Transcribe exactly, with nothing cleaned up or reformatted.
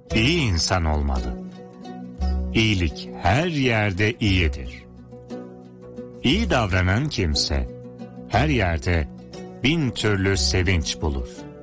İyi insan olmalı. İyilik her yerde iyidir. İyi davranan kimse her yerde bin türlü sevinç bulur.